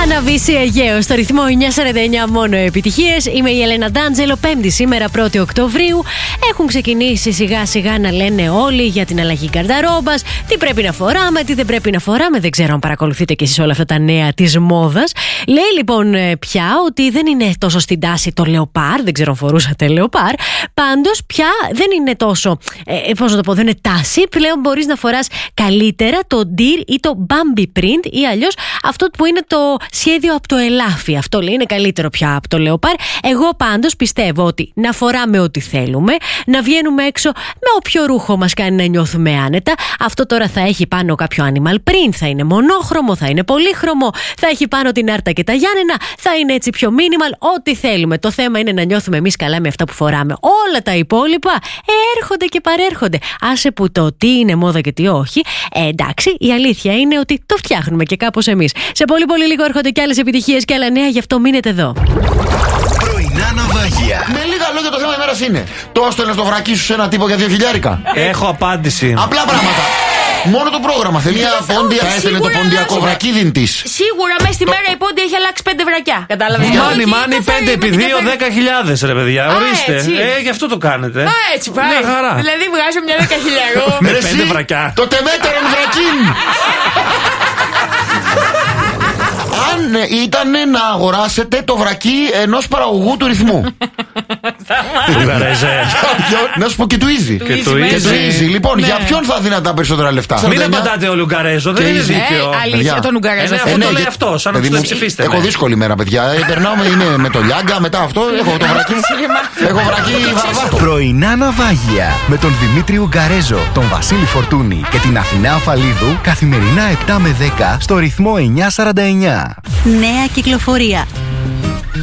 Αναβήσει Αιγαίο στο ρυθμό 949 μόνο επιτυχίες. Είμαι η Ελένα Ντάντζελο. Πέμπτη σήμερα, 1η Οκτωβρίου. Έχουν ξεκινήσει σιγά σιγά να λένε όλοι για την αλλαγή γκαρνταρόμπας. Τι πρέπει να φοράμε, τι δεν πρέπει να φοράμε. Δεν ξέρω αν παρακολουθείτε κι εσείς όλα αυτά τα νέα της μόδας. Λέει λοιπόν πια ότι δεν είναι τόσο στην τάση το λεοπάρ. Δεν ξέρω αν φορούσατε λεοπάρ. Πάντως πια δεν είναι τόσο. Πώς να το πω, δεν είναι τάση. Πλέον μπορείς να φοράς καλύτερα το deer ή το bambi print ή αλλιώς αυτό που είναι το σχέδιο από το ελάφι. Αυτό λέει είναι καλύτερο πια από το λεοπάρ. Εγώ πάντως πιστεύω ότι να φοράμε ό,τι θέλουμε, να βγαίνουμε έξω με όποιο ρούχο μας κάνει να νιώθουμε άνετα. Αυτό τώρα θα έχει πάνω κάποιο animal print, θα είναι μονόχρωμο, θα είναι πολύχρωμο, θα έχει πάνω την άρτα και τα Γιάννενα, θα είναι έτσι πιο minimal, ό,τι θέλουμε. Το θέμα είναι να νιώθουμε εμείς καλά με αυτά που φοράμε. Όλα τα υπόλοιπα έρχονται και παρέρχονται. Άσε που το τι είναι μόδα και τι όχι. Εντάξει, η αλήθεια είναι ότι το φτιάχνουμε και κάπως εμείς. Σε πολύ πολύ λίγο έρχονται και άλλες επιτυχίες και άλλα νέα, γι' αυτό μείνετε εδώ. Πρωινά ναυάγια. Με λίγα λόγια το θέμα ημέρας είναι: το έστελνες το βρακί σου σε ένα τύπο για 2.000? Έχω απάντηση. Απλά πράγματα. Μόνο το πρόγραμμα θέλει. Μια πόντια θα έστελνε το ποντιακό βρακίδιν της. Σίγουρα μέσα στη μέρα η πόντια έχει αλλάξει 5 βρακιά. Κατάλαβες? Μάνι, 5 επί 2, 10.000 ρε παιδιά. Ορίστε. Γι' αυτό το κάνετε. Α, έτσι πάει. Μια χαρά. Δηλαδή βγάζω μια 10.000. Με 5 βρακιά. Το τεμέτερον βρακίν. Αν ήταν να αγοράσετε το βρακί ενός παραγωγού του ρυθμού. Να σου πω και του Easy. Και του Easy. Λοιπόν, για ποιον θα δίνατε τα περισσότερα λεφτά? Μην απαντάτε ο Λουγκαρέζο, δεν είναι δίκαιο. Αλήθεια, τον Λουγκαρέζο. Αυτό το λέει αυτό, σαν να του ψηφίστε. Έχω δύσκολη μέρα, παιδιά. Περνάω με το Λιάγκα, μετά αυτό. Έχω το βρακί. Έχω βρακί βαρβάτο. Πρωινά ναυάγια με τον Δημήτρη Ουγκαρέζο, τον Βασίλη Φορτούνη και την Αθηνά Αφαλίδου καθημερινά 7 με 10 στο ρυθμό 949. Νέα κυκλοφορία.